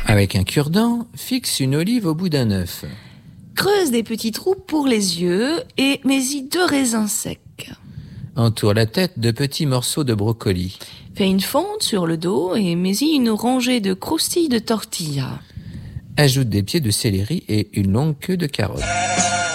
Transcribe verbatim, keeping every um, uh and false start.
Avec un cure-dent, fixe une olive au bout d'un œuf. Creuse des petits trous pour les yeux et mets-y deux raisins secs. Entoure la tête de petits morceaux de brocoli. Fais une fente sur le dos et mets-y une rangée de croustilles de tortilla. Ajoute des pieds de céleri et une longue queue de carotte.